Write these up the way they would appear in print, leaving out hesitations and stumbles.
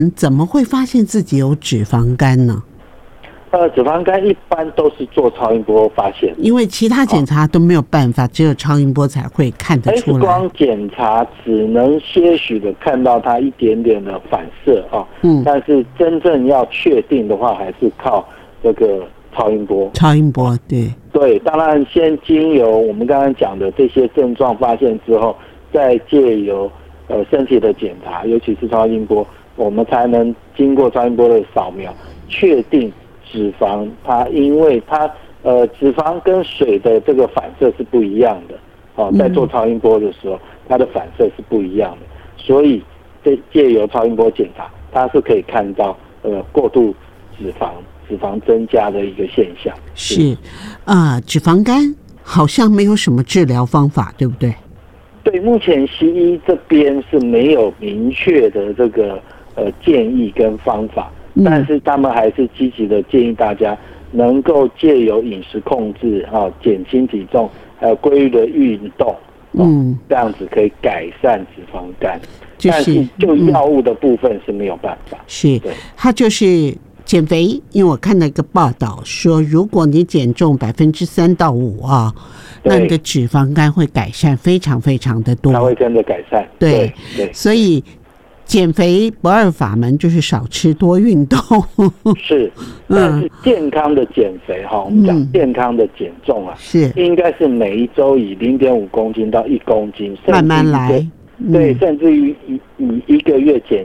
怎么会发现自己有脂肪肝呢？ 脂肪肝一般都是做超音波发现， 因为其他检查都没有办法，只有超音波才会看得出来。 X 光检查只能些许的看到它一点点的反射啊，但是真正要确定的话，还是靠这个超音波。 超音波，对， 当然先经由我们刚刚讲的这些症状发现之后，再借由身体的检查，尤其是超音波，我们才能经过超音波的扫描，确定脂肪它因为它脂肪跟水的这个反射是不一样的，在做超音波的时候，它的反射是不一样的，所以借由超音波检查，它是可以看到过度脂肪增加的一个现象。 是脂肪肝好像没有什么治疗方法，对不对？ 对，目前西医这边是没有明确的这个建议跟方法，但是他们还是积极的建议大家能够借由饮食控制减轻体重，还有规律的运动，这样子可以改善脂肪肝。但是就药物的部分是没有办法。 是，它就是减肥，因为我看到一个报道说，如果你减重3%到5%那你的脂肪肝会改善非常非常的多， 它会跟着改善。 对，所以减肥不二法门就是少吃多运动。 是，但是健康的减肥我们讲健康的减重是应该是每一周以0.5公斤到1公斤， 慢慢来。 对，甚至于以一个月减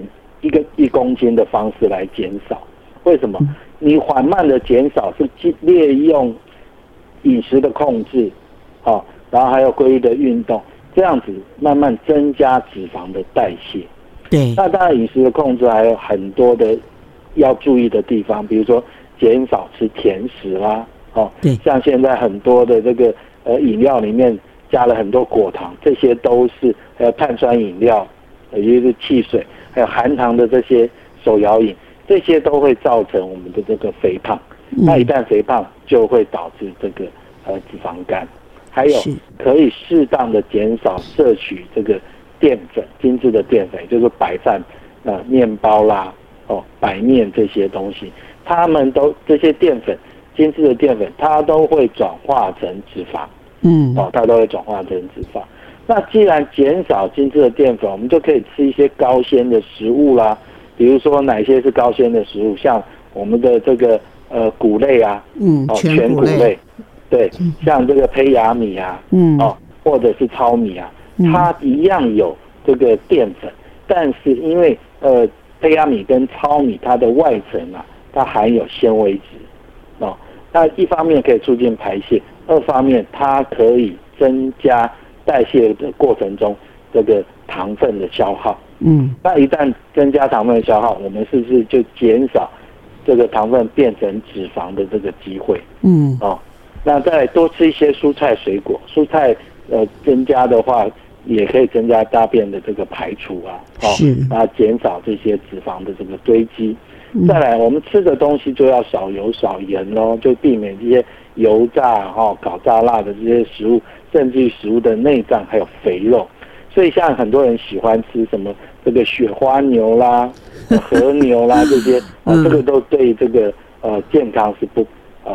1公斤的方式来减少。为什么？你缓慢的减少是利用饮食的控制，然后还有规律的运动，这样子慢慢增加脂肪的代谢。 对， 那当然饮食的控制还有很多的要注意的地方，比如说减少吃甜食啦， 对， 像现在很多的这个饮料里面加了很多果糖，这些都是还有碳酸饮料，也就是汽水，还有含糖的这些手摇饮，这些都会造成我们的这个肥胖。那一旦肥胖就会导致这个脂肪肝。还有可以适当的减少摄取这个淀粉，精致的淀粉，就是白饭、面包啦、白面这些东西，这些淀粉，精致的淀粉，它都会转化成脂肪。它都会转化成脂肪。那既然减少精致的淀粉，我们就可以吃一些高纤的食物啦，比如说哪些是高纤的食物，像我们的这个谷类全谷类，对，像这个胚芽米或者是糙米它一样有这个淀粉，但是因为胚芽米跟糙米它的外层它含有纤维质那一方面可以促进排泄，二方面它可以增加代谢的过程中这个糖分的消耗。那一旦增加糖分的消耗，我们是不是就减少这个糖分变成脂肪的这个机会？那再来多吃一些蔬菜水果，蔬菜增加的话，也可以增加大便的这个排除那减少这些脂肪的这个堆积。再来，我们吃的东西就要少油少盐咯，就避免这些油炸搞炸辣的这些食物，甚至于食物的内脏还有肥肉。所以像很多人喜欢吃什么这个雪花牛啦、和牛啦这些，这个都对这个健康是不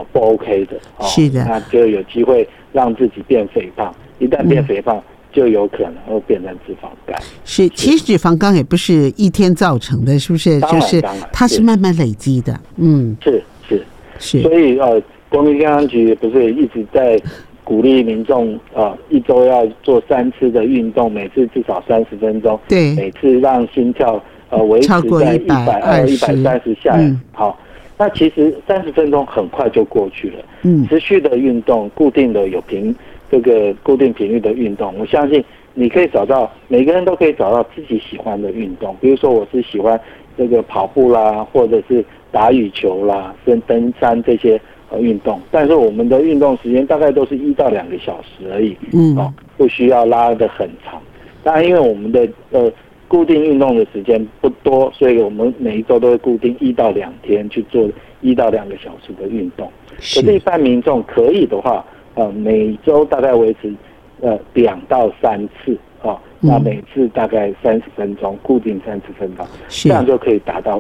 OK 的。 是的， 那就有机会让自己变肥胖，一旦变肥胖，就有可能会变成脂肪肝。 是，其实脂肪肝也不是一天造成的，是不是？就是它是慢慢累积的。是。 所以国民健康局不是一直在鼓励民众一周要做3次的运动，每次至少30分钟。 对。 每次让心跳维持在120、130下。好，那其实30分钟很快就过去了。持续的运动，固定的这个固定频率的运动，我相信你可以每个人都可以找到自己喜欢的运动。比如说我是喜欢这个跑步啦，或者是打羽球啦、跟登山这些运动，但是我们的运动时间大概都是1到2个小时而已，不需要拉得很长。当然因为我们的固定运动的时间不多，所以我们每一周都会固定1到2天去做1到2个小时的运动。可是一般民众可以的话，每周大概维持2到3次那每次大概30分钟，固定30分钟，这样就可以达到